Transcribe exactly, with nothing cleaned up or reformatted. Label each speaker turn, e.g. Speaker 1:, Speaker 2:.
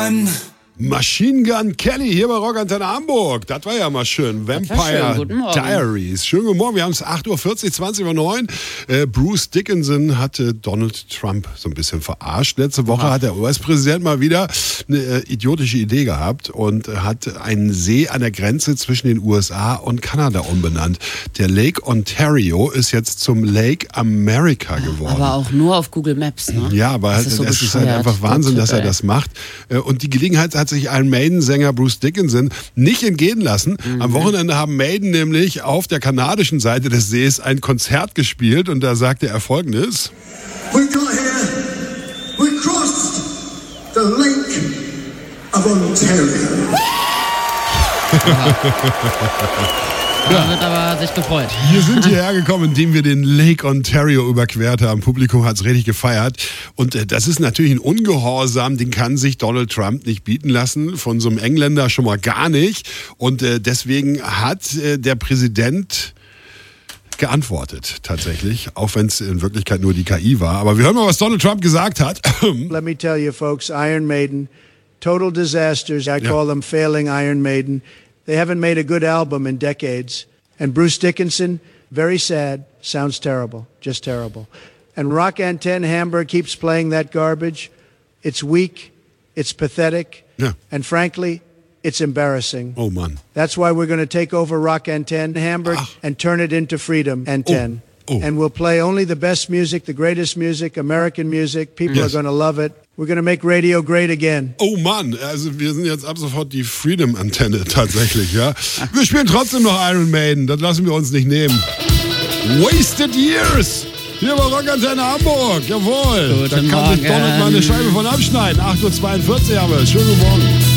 Speaker 1: Gun.
Speaker 2: Machine Gun Kelly hier bei Rockantenne Hamburg. Das war ja mal schön. Vampire
Speaker 3: schön. Guten Morgen.
Speaker 2: Diaries. Schönen guten Morgen. Wir haben es acht Uhr vierzig, zwanzig Uhr neun. Äh, Bruce Dickinson hatte Donald Trump so ein bisschen verarscht. Letzte Woche
Speaker 3: Aha.
Speaker 2: hat der U S-Präsident mal wieder eine äh, idiotische Idee gehabt und hat einen See an der Grenze zwischen den U S A und Kanada umbenannt. Der Lake Ontario ist jetzt zum Lake America geworden.
Speaker 3: Aber auch nur auf Google Maps, ne?
Speaker 2: Ja, aber
Speaker 3: Das
Speaker 2: es
Speaker 3: ist
Speaker 2: ist,
Speaker 3: so
Speaker 2: ist halt
Speaker 3: bescheuert.
Speaker 2: einfach Wahnsinn,
Speaker 3: Der
Speaker 2: dass
Speaker 3: Typ,
Speaker 2: er
Speaker 3: ey.
Speaker 2: das macht. Und die Gelegenheit hat sich Iron Maiden-Sänger Bruce Dickinson nicht entgehen lassen.
Speaker 3: Mhm.
Speaker 2: Am Wochenende haben Maiden nämlich auf der kanadischen Seite des Sees ein Konzert gespielt und da sagte er Folgendes.
Speaker 4: We got here, we crossed the Lake of Ontario.
Speaker 3: Da wird aber sich gefreut.
Speaker 2: Wir sind hierher gekommen, indem wir den Lake Ontario überquert haben. Publikum hat es richtig gefeiert. Und äh, das ist natürlich ein Ungehorsam, den kann sich Donald Trump nicht bieten lassen. Von so einem Engländer schon mal gar nicht. Und äh, deswegen hat äh, der Präsident geantwortet, tatsächlich. Auch wenn es in Wirklichkeit nur die K I war. Aber wir hören mal, was Donald Trump gesagt hat.
Speaker 5: Let me tell you, folks, Iron Maiden, total disasters. I call them failing Iron Maiden. They haven't made a good album in decades. And Bruce Dickinson, very sad, sounds terrible, just terrible. And Rock Antenne Hamburg keeps playing that garbage. It's weak, it's pathetic,
Speaker 2: Ja.
Speaker 5: and frankly, it's embarrassing.
Speaker 2: Oh Mann.
Speaker 5: That's why we're going to take over Rock Antenne Hamburg
Speaker 2: Ach.
Speaker 5: and turn it into Freedom Antenne.
Speaker 2: Oh. Oh.
Speaker 5: And we'll play only the best music, the greatest music, American music. People
Speaker 2: Yes.
Speaker 5: are going to love it. We're going to make radio great again.
Speaker 2: Oh Mann, also wir sind jetzt ab sofort die Freedom-Antenne tatsächlich, ja. Wir spielen trotzdem noch Iron Maiden, das lassen wir uns nicht nehmen. Wasted Years, hier bei Rockantenne Hamburg, jawohl.
Speaker 3: Guten
Speaker 2: da kann sich
Speaker 3: Morgen.
Speaker 2: Donald mal eine Scheibe von abschneiden. acht Uhr zweiundvierzig haben wir es, schönen guten Morgen.